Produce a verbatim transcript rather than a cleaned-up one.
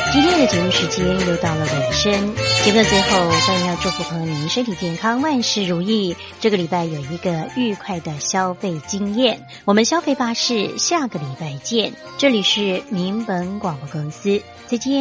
今天的节目时间又到了尾声，节目的最后，张云要祝福朋友您身体健康，万事如意。这个礼拜有一个愉快的消费经验，我们消费巴士下个礼拜见。这里是民本广播公司，再见。